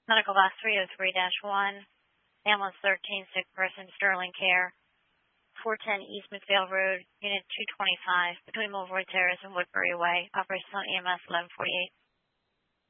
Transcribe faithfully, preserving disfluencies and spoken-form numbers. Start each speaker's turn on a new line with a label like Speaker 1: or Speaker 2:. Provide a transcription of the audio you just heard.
Speaker 1: Medical Box three oh three dash one, Ambulance thirteen, sick person, Sterling Care, four ten East McPhail Road, Unit two twenty-five, between Mulroy Terrace and Woodbury Way, operational E M S eleven forty-eight.